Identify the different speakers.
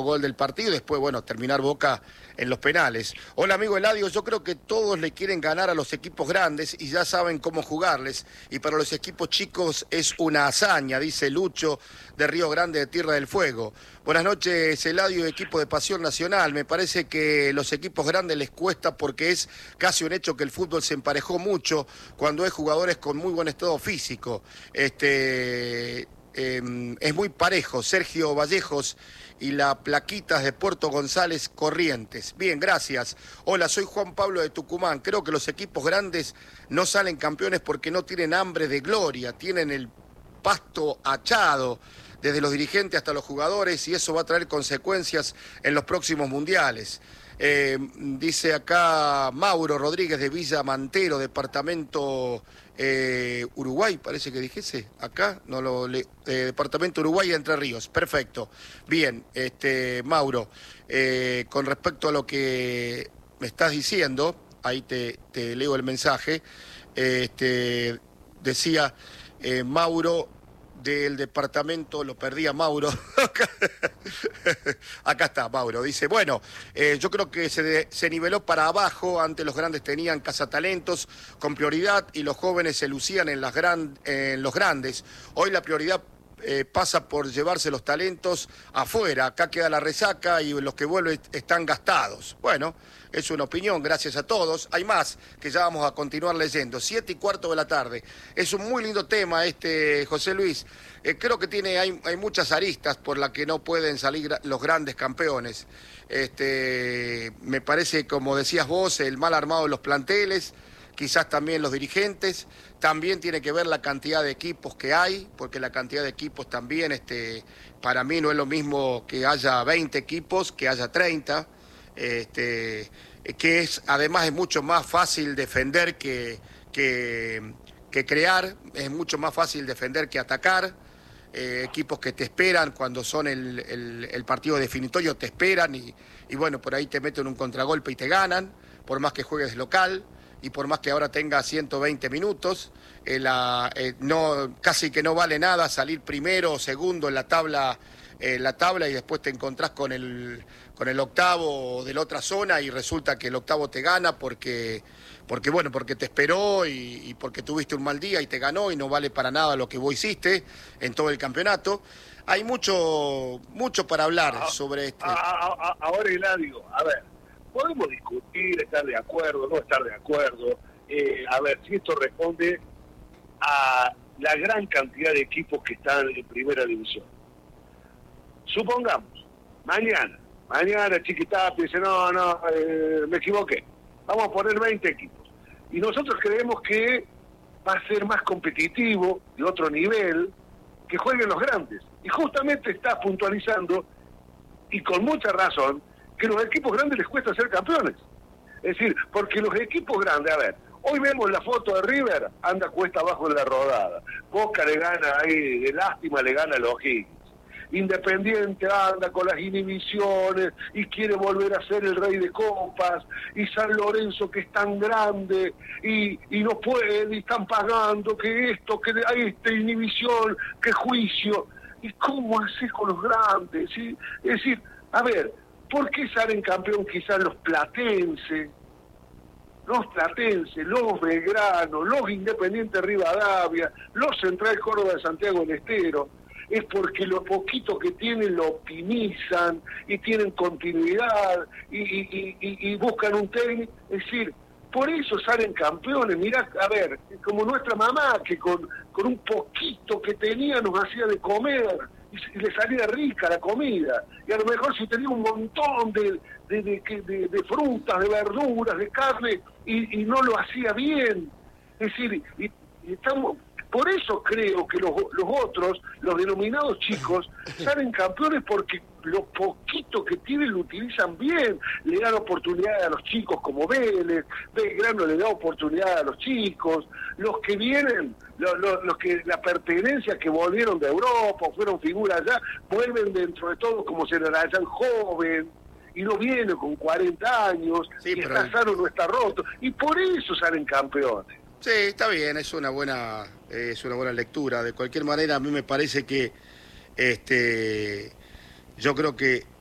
Speaker 1: gol del partido y después, bueno, terminar Boca en los penales. Hola, amigo Eladio, yo creo que todos le quieren ganar a los equipos grandes y ya saben cómo jugarles, y para los equipos chicos es una hazaña, dice Lucho de Río Grande de Tierra del Fuego. Buenas noches, Eladio, equipo de Pasión Nacional. Me parece que los equipos grandes les cuesta porque es casi un hecho que el fútbol se emparejó mucho cuando hay jugadores con muy buen estado físico. Es muy parejo. Sergio Vallejos y la Plaquitas de Puerto González Corrientes. Bien, gracias. Hola, soy Juan Pablo de Tucumán. Creo que los equipos grandes no salen campeones porque no tienen hambre de gloria, tienen el pasto achado, desde los dirigentes hasta los jugadores, y eso va a traer consecuencias en los próximos mundiales. Dice acá Mauro Rodríguez de Villa Mantero, departamento Uruguay, parece que dijese, acá, departamento Uruguay, Entre Ríos, perfecto. Bien, Mauro, con respecto a lo que me estás diciendo, ahí te leo el mensaje, decía Mauro, del departamento, lo perdí a Mauro. Acá está Mauro, dice, bueno, yo creo que se niveló para abajo. Antes los grandes tenían cazatalentos con prioridad y los jóvenes se lucían en los grandes. Hoy la prioridad pasa por llevarse los talentos afuera. Acá queda la resaca y los que vuelven están gastados. Bueno, es una opinión, gracias a todos. Hay más que ya vamos a continuar leyendo. 7:15 de la tarde. Es un muy lindo tema José Luis. Creo que hay muchas aristas por las que no pueden salir los grandes campeones. Me parece, como decías vos, el mal armado de los planteles, quizás también los dirigentes. También tiene que ver la cantidad de equipos que hay, porque la cantidad de equipos también, para mí no es lo mismo que haya 20 equipos que haya 30. Además es mucho más fácil defender que crear, es mucho más fácil defender que atacar. Equipos que te esperan cuando son el partido definitorio, te esperan y bueno, por ahí te meten un contragolpe y te ganan, por más que juegues local y por más que ahora tenga 120 minutos, casi que no vale nada salir primero o segundo en la tabla y después te encontrás con el octavo de la otra zona y resulta que el octavo te gana porque te esperó y porque tuviste un mal día y te ganó y no vale para nada lo que vos hiciste en todo el campeonato. Hay mucho para hablar sobre esto.
Speaker 2: Ahora, Eladio, a ver, podemos discutir, estar de acuerdo, no estar de acuerdo, a ver si esto responde a la gran cantidad de equipos que están en primera división. Supongamos, mañana Chiquitapia dice, no, me equivoqué, vamos a poner 20 equipos. Y nosotros creemos que va a ser más competitivo, de otro nivel, que jueguen los grandes. Y justamente está puntualizando, y con mucha razón, que los equipos grandes les cuesta ser campeones. Es decir, porque los equipos grandes, a ver, hoy vemos la foto de River, anda cuesta abajo en la rodada. Boca le gana ahí, de lástima le gana a los O'Higgins. Independiente anda con las inhibiciones y quiere volver a ser el rey de copas, y San Lorenzo que es tan grande y no puede, y están pagando que esto, que hay inhibición, que juicio. ¿Y cómo haces con los grandes? ¿Sí? Es decir, a ver, ¿por qué salen campeón quizás los platenses, los Belgrano, los Independiente Rivadavia, los Central Córdoba de Santiago del Estero? Es porque lo poquito que tienen lo optimizan y tienen continuidad y buscan un técnico. Es decir, por eso salen campeones. Mirá, a ver, como nuestra mamá, que con un poquito que tenía nos hacía de comer y le salía rica la comida. Y a lo mejor si tenía un montón de frutas, de verduras, de carne, y no lo hacía bien. Es decir, y estamos... Por eso creo que los otros, los denominados chicos, salen campeones porque lo poquito que tienen lo utilizan bien, le dan oportunidad a los chicos como Vélez, Belgrano le da oportunidad a los chicos, los que vienen, los que la pertenencia que volvieron de Europa, fueron figuras allá, vuelven dentro de todo como se le hayan joven, y no viene con 40 años, sí, y está sano, no está roto, y por eso salen campeones.
Speaker 1: Sí, está bien, es una buena lectura. De cualquier manera, a mí me parece que yo creo que